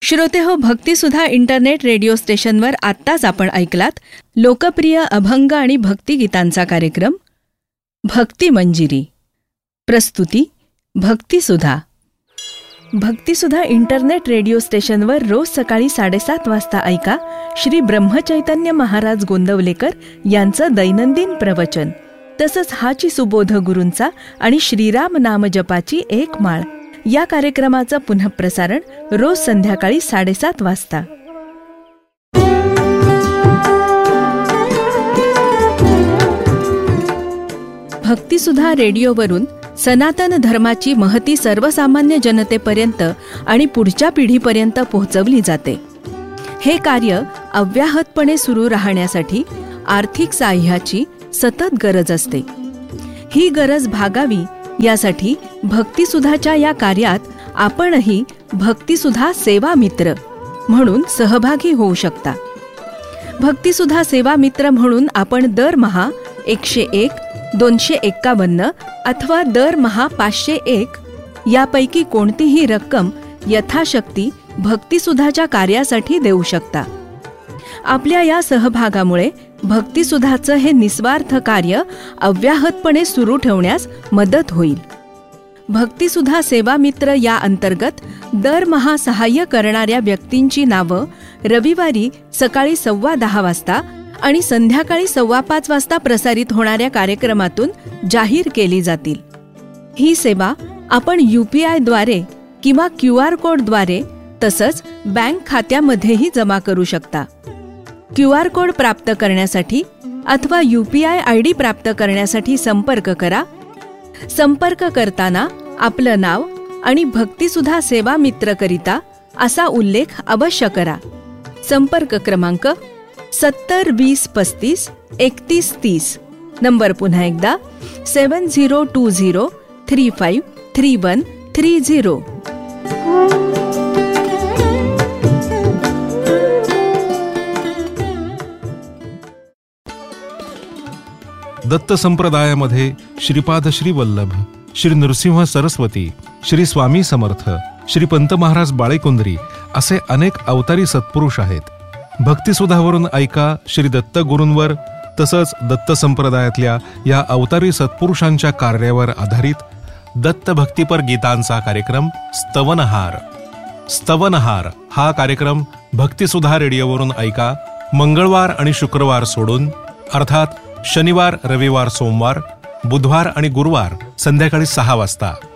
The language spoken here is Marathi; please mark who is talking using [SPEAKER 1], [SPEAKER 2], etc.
[SPEAKER 1] श्रोतेहो, भक्तिसुधा इंटरनेट रेडिओ स्टेशनवर आत्ताच आपण ऐकलात लोकप्रिय अभंग आणि भक्तिगीतांचा कार्यक्रम भक्ती मंजिरी. प्रस्तुती भक्तिसुधा. भक्तिसुधा इंटरनेट रेडिओ स्टेशनवर रोज सकाळी 7:30 वाजता ऐका श्री ब्रह्मचैतन्य महाराज गोंदवलेकर यांचं दैनंदिन प्रवचन. तसंच हाची सुबोध गुरूंचा आणि श्रीराम नाम जपाची एक माळ या कार्यक्रमाचं पुनःप्रसारण रोज संध्याकाळी 7:30 वाजता. भक्तिसुधा रेडिओवरून सनातन धर्माची महती सर्वसामान्य जनतेपर्यंत आणि पुढच्या पिढीपर्यंत पोहोचवली जाते. हे कार्य अव्याहतपणे सुरू राहण्यासाठी आर्थिक साह्याची सतत गरज असते. ही गरज भागावी यासाठी भक्तिसुधाच्या या कार्यात आपणही भक्तिसुधा सेवा मित्र म्हणून सहभागी होऊ शकता. भक्तिसुधा सेवा मित्र म्हणून आपण दरमहा 101, 251 अथवा दरमहा 501 यापैकी कोणतीही रक्कम यथाशक्ती भक्तिसुधाच्या कार्यासाठी देऊ शकता. आपल्या या सहभागामुळे भक्तिसुधाचं हे निस्वार्थ कार्य अव्याहतपणे सुरू ठेवण्यास मदत होईल. भक्तिसुधा सेवा मित्र या अंतर्गत दरमहा सहाय्य करणाऱ्या व्यक्तींची नावं रविवारी सकाळी 10:15 वाजता आणि संध्याकाळी 5:15 वाजता प्रसारित होणाऱ्या कार्यक्रमातून जाहीर केली जातील. ही सेवा आपण UPI-द्वारे किंवा QR कोडद्वारे तसंच बँक खात्यामध्येही जमा करू शकता. QR कोड प्राप्त करण्यासाठी अथवा UPI ID प्राप्त करण्यासाठी संपर्क करा. संपर्क करताना आपलं नाव आणि भक्तिसुधा सेवा मित्रकरिता असा उल्लेख अवश्य करा. संपर्क क्रमांक 70 20 35 31 30. नंबर पुन्हा एकदा 7020 35 31 30.
[SPEAKER 2] दत्त संप्रदायामध्ये श्रीपाद श्री वल्लभ, श्री नृसिंह सरस्वती, श्री स्वामी समर्थ, श्री पंत महाराज बाळेकुंद्री असे अनेक अवतारी सत्पुरुष आहेत. भक्तिसुधावरून ऐका श्री दत्त गुरूंवर तसंच दत्त संप्रदायातल्या या अवतारी सत्पुरुषांच्या कार्यावर आधारित दत्त भक्तिपर गीतांचा कार्यक्रम स्तवनहार. स्तवनहार हा कार्यक्रम भक्तिसुधा रेडिओवरून ऐका मंगळवार आणि शुक्रवार सोडून, अर्थात शनिवार, रविवार, सोमवार, बुधवार आणि गुरुवार संध्याकाळी 6 वाजता.